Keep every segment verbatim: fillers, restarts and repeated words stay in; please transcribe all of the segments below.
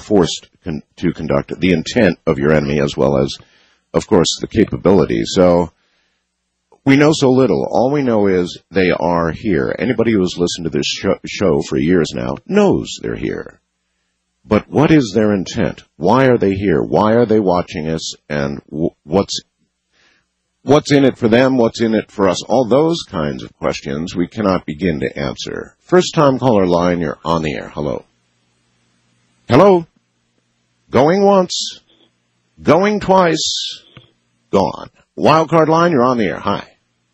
forced con- to conduct, the intent of your enemy, as well as, of course, the capability. So we know so little. All we know is they are here. Anybody who has listened to this show, show for years now knows they're here. But what is their intent? Why are they here? Why are they watching us? And w- what's what's in it for them? What's in it for us? All those kinds of questions we cannot begin to answer. First-time caller line, you're on the air. Hello. Hello. Going once. Going twice. Gone. Wildcard line, you're on the air. Hi.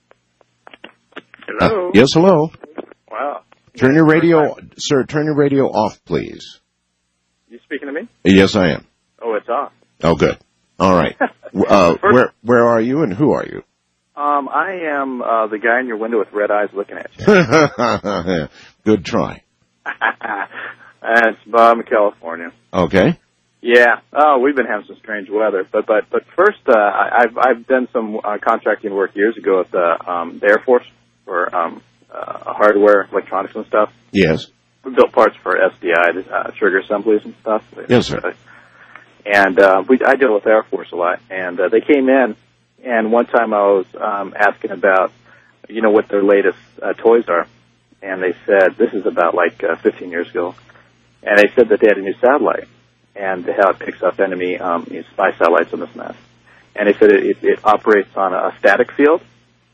Hello. Uh, yes, hello. Wow. Turn your radio, sir, turn your radio off, please. You speaking to me? Yes, I am. Oh, it's off. Oh, good. All right. uh, where where are you and who are you? Um, I am uh, the guy in your window with red eyes looking at you. Good try. That's Bob in California. Okay. Yeah. Oh, we've been having some strange weather. But but but first, uh, I- I've I've done some uh, contracting work years ago at the um, the Air Force for um, uh, hardware, electronics, and stuff. Yes. We built parts for S D I, uh, trigger assemblies and stuff. Yes, sir. And uh, we, I deal with Air Force a lot. And uh, they came in, and one time I was um, asking about, you know, what their latest uh, toys are. And they said, this is about like uh, fifteen years ago, and they said that they had a new satellite, and how it picks up enemy um, spy satellites on this mess. And they said it, it, it operates on a static field,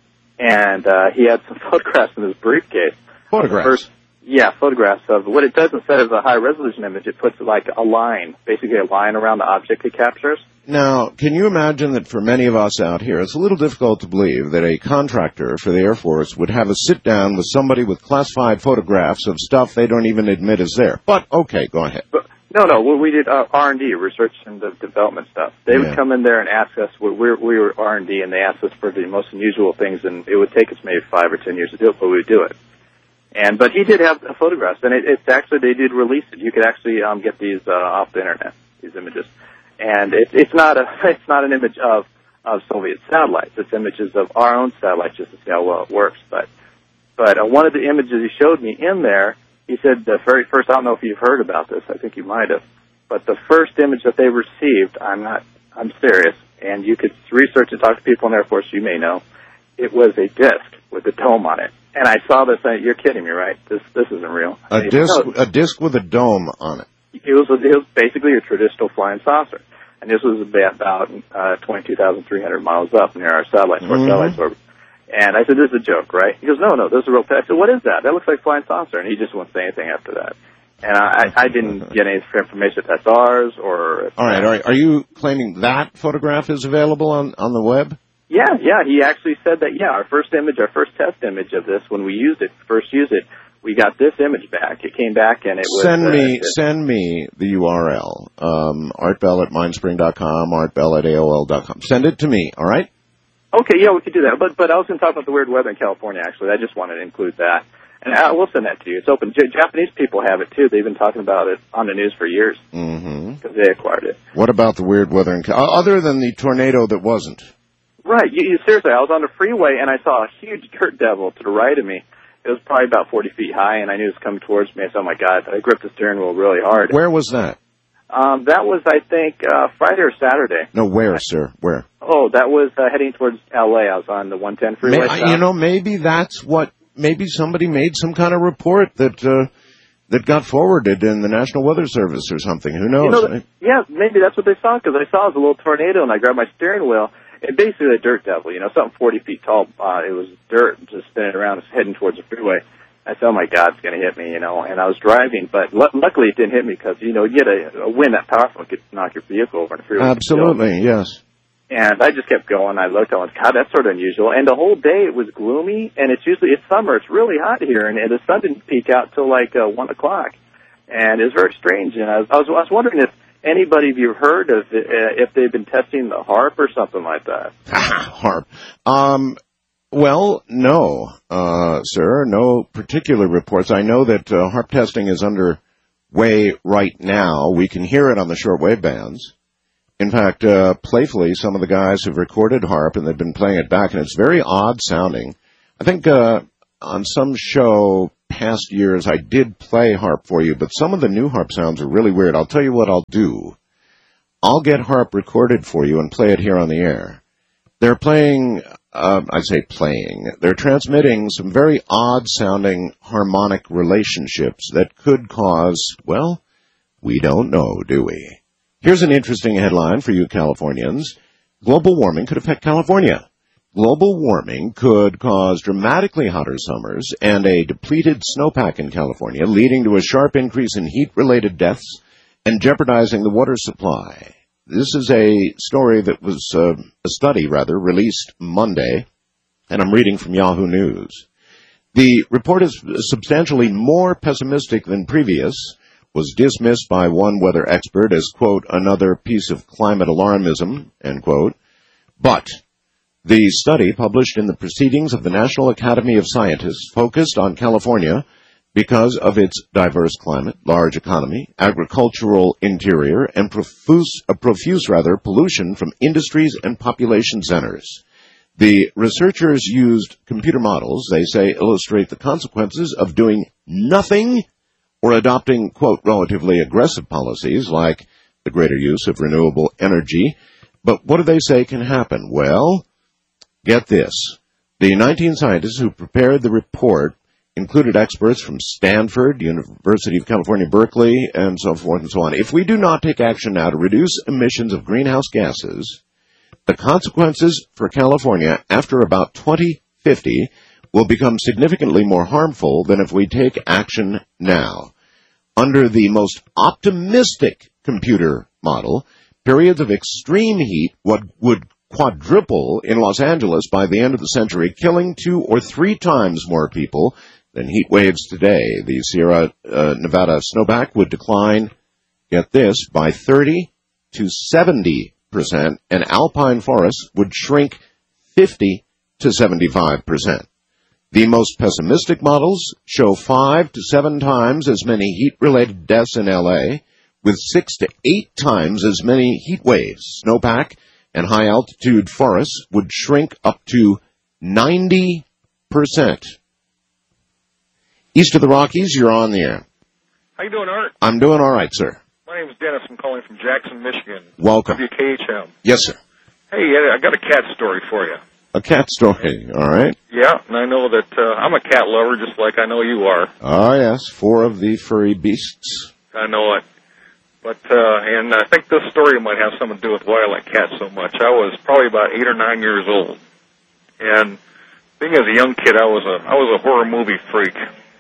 and uh, he had some photographs in his briefcase. Photographs? First, yeah, photographs of what it does instead of a high-resolution image, it puts like a line, basically a line around the object it captures. Now, can you imagine that for many of us out here, it's a little difficult to believe that a contractor for the Air Force would have a sit-down with somebody with classified photographs of stuff they don't even admit is there. But, okay, go ahead. But, no, no, well, we did uh, R and D, research and development stuff. They Yeah. would come in there and ask us, we we we were R and D, and they asked us for the most unusual things, and it would take us maybe five or ten years to do it, but we would do it. And but he did have photographs, and it, it's actually, they did release it. You could actually um, get these uh, off the internet, these images. And it, it's not a it's not an image of, of Soviet satellites. It's images of our own satellites just to see how well it works. But but uh, one of the images he showed me in there, he said the very first, I don't know if you've heard about this, I think you might have, but the first image that they received, I'm not, I'm serious, and you could research and talk to people in the Air Force, you may know, it was a disc with a dome on it. And I saw this, and you're kidding me, right? This this isn't real. A And disc, no, a disc with a dome on it. It was, it was basically a traditional flying saucer. And this was about uh, twenty-two thousand three hundred miles up near our satellites, where Mm-hmm. our satellites were. And I said, this is a joke, right? He goes, no, no, this is a real thing. I said, what is that? That looks like flying saucer. And he just wouldn't say anything after that. And I, I didn't get any information if that's ours or... If All right, all right. Are you claiming that photograph is available on, on the web? Yeah, yeah. He actually said that, yeah, our first image, our first test image of this, when we used it, first used it, we got this image back. It came back and it was... Send me, uh, it, send me the U R L. Um, artbell at mindspring dot com, artbell at A O L dot com. Send it to me, all right? Okay, yeah, we could do that. But but I was going to talk about the weird weather in California, actually. I just wanted to include that. And I will send that to you. It's open. J- Japanese people have it, too. They've been talking about it on the news for years Mm-hmm. because they acquired it. What about the weird weather in Cal- other than the tornado that wasn't? Right. You, you, seriously, I was on the freeway, and I saw a huge dirt devil to the right of me. It was probably about forty feet high, and I knew it was coming towards me. I said, oh, my God, I gripped the steering wheel really hard. Where was that? Um, that was, I think, uh, Friday or Saturday. No, where, sir? Where? Oh, that was uh, heading towards L A. I was on the one ten freeway. May, you know, maybe that's what, maybe somebody made some kind of report that, uh, that got forwarded in the National Weather Service or something. Who knows? You know, the, yeah, maybe that's what they saw, because I saw it was a little tornado, and I grabbed my steering wheel, and basically a dirt devil, you know, something forty feet tall. Uh, it was dirt just spinning around, heading towards the freeway. I said, oh, my God, it's going to hit me, you know, and I was driving, but l- luckily it didn't hit me because, you know, you get a, a wind that powerful could knock your vehicle over in the freeway. Absolutely, yes. And I just kept going. I looked, I went, God, that's sort of unusual. And the whole day it was gloomy, and it's usually, it's summer, it's really hot here, and, and the sun didn't peak out till like uh, one o'clock. And it was very strange, and I was, I was, I was wondering if anybody of you heard of it, uh, if they've been testing the HARP or something like that. HARP. Um, well, no, uh, sir, no particular reports. I know that uh, HARP testing is underway right now. We can hear it on the shortwave bands. In fact, uh, playfully, some of the guys have recorded HARP, and they've been playing it back, and it's very odd sounding. I think uh, on some show, past years, I did play harp for you, but some of the new harp sounds are really weird. I'll tell you what I'll do. I'll get harp recorded for you and play it here on the air. They're playing, uh, I say playing, they're transmitting some very odd-sounding harmonic relationships that could cause, well, we don't know, do we? Here's an interesting headline for you Californians. Global warming could affect California. Global warming could cause dramatically hotter summers and a depleted snowpack in California, leading to a sharp increase in heat-related deaths and jeopardizing the water supply. This is a story that was, uh, a study, rather, released Monday, and I'm reading from Yahoo News. The report is substantially more pessimistic than previous, was dismissed by one weather expert as, quote, another piece of climate alarmism, end quote. But the study, published in the Proceedings of the National Academy of Scientists, focused on California because of its diverse climate, large economy, agricultural interior, and profuse, uh, profuse rather, pollution from industries and population centers. The researchers used computer models, they say, illustrate the consequences of doing nothing or adopting, quote, relatively aggressive policies like the greater use of renewable energy. But what do they say can happen? Well, get this. The nineteen scientists who prepared the report included experts from Stanford, University of California, Berkeley, and so forth and so on. If we do not take action now to reduce emissions of greenhouse gases, the consequences for California after about twenty fifty will become significantly more harmful than if we take action now. Under the most optimistic computer model, periods of extreme heat would quadruple in Los Angeles by the end of the century, killing two or three times more people than heat waves today. The Sierra uh, Nevada snowpack would decline, get this, by thirty to seventy percent, and alpine forests would shrink fifty to seventy-five percent. The most pessimistic models show five to seven times as many heat-related deaths in L A, with six to eight times as many heat waves. Snowpack and high-altitude forests would shrink up to ninety percent. East of the Rockies, you're on the air. How you doing, Art? I'm doing all right, sir. My name is Dennis. I'm calling from Jackson, Michigan. Welcome. W K H M. Yes, sir. Hey, I got a cat story for you. A cat story, all right. Yeah, and I know that uh, I'm a cat lover, just like I know you are. Oh, yes, four of the furry beasts. I know it. But, uh, and I think this story might have something to do with why I like cats so much. I was probably about eight or nine years old. And being as a young kid, I was a, I was a horror movie freak.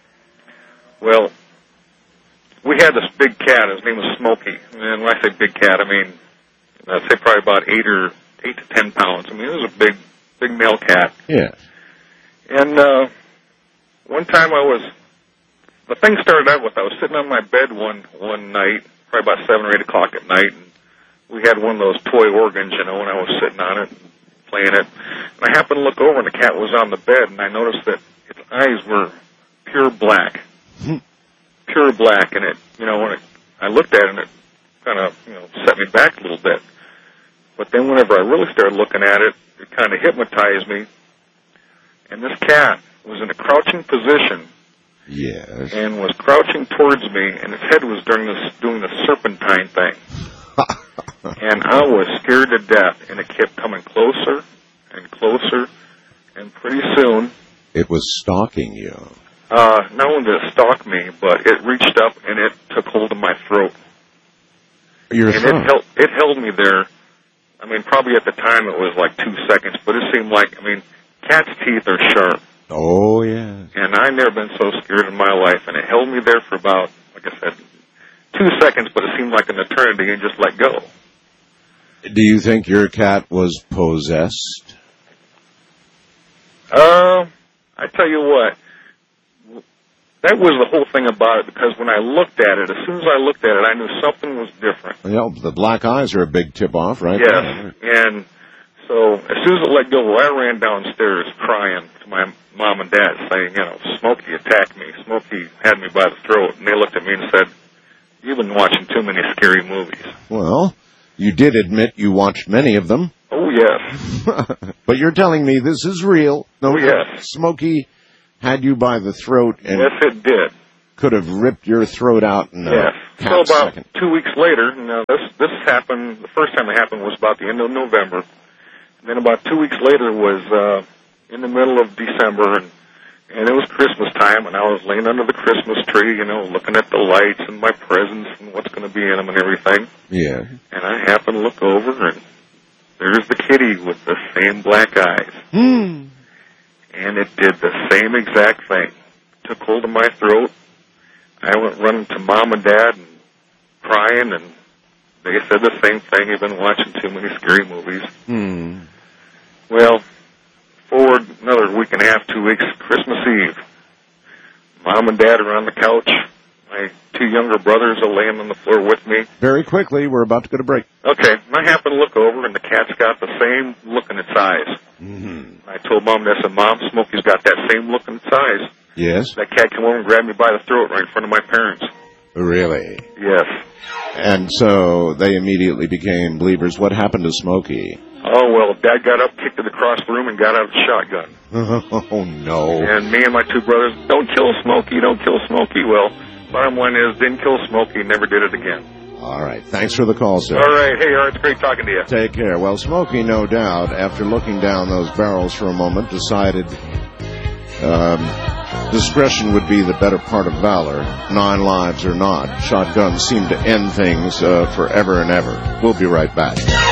Well, we had this big cat. His name was Smokey. And when I say big cat, I mean, I'd say probably about eight or eight to ten pounds. I mean, it was a big, big male cat. Yeah. And uh, one time I was, the thing started out with, I was sitting on my bed one one night, probably about seven or eight o'clock at night, and we had one of those toy organs, you know, and I was sitting on it, playing it. And I happened to look over, and the cat was on the bed, and I noticed that its eyes were pure black. Pure black, and it, you know, when it, I looked at it, and it kind of, you know, set me back a little bit. But then whenever I really started looking at it, it kind of hypnotized me. And this cat was in a crouching position. Yes. And was crouching towards me, and its head was doing this, doing the serpentine thing. And I was scared to death, and it kept coming closer and closer, and pretty soon... It was stalking you. Uh, not only did it stalk me, but it reached up and it took hold of my throat. Your and throat? it held, it held me there. I mean, probably at the time it was like two seconds, but it seemed like, I mean, cat's teeth are sharp. Oh, yeah. And I've never been so scared in my life, and it held me there for about, like I said, two seconds, but it seemed like an eternity, and just let go. Do you think your cat was possessed? Uh, I tell you what, that was the whole thing about it, because when I looked at it, as soon as I looked at it, I knew something was different. You know, the black eyes are a big tip-off, right? Yes, there. And so as soon as it let go, I ran downstairs crying to my mom and dad, saying, you know, Smokey attacked me. Smokey had me by the throat, and they looked at me and said, you've been watching too many scary movies. Well, you did admit you watched many of them. Oh, yes. But you're telling me this is real. No, oh, yes. Smokey had you by the throat and yes, it did. Could have ripped your throat out in a yes. half So about second. two weeks later, now this this happened. The first time it happened was about the end of November. And then about two weeks later was uh, in the middle of December, and and it was Christmas time, and I was laying under the Christmas tree, you know, looking at the lights and my presents and what's going to be in them and everything. Yeah. And I happened to look over, and there's the kitty with the same black eyes. Hmm. And it did the same exact thing. Took hold of my throat. I went running to Mom and Dad and crying, and they said the same thing. You've been watching too many scary movies. Hmm. Well, forward another week and a half, two weeks, Christmas Eve. Mom and Dad are on the couch. My two younger brothers are laying on the floor with me. Very quickly, we're about to go to break. Okay, and I happen to look over, and the cat's got the same look in its eyes. Mm-hmm. I told Mom, I said, Mom, Smokey's got that same look in its eyes. Yes? That cat came over and grabbed me by the throat right in front of my parents. Really? Yes. And so they immediately became believers. What happened to Smokey? Oh, well, Dad got up, kicked it across the room, and got out the shotgun. Oh, no. And me and my two brothers, don't kill Smokey, don't kill Smokey. Well, bottom line is, didn't kill Smokey, never did it again. All right. Thanks for the call, sir. All right. Hey, Art, it's great talking to you. Take care. Well, Smokey, no doubt, after looking down those barrels for a moment, decided um, discretion would be the better part of valor. Nine lives or not, shotguns seem to end things uh, forever and ever. We'll be right back.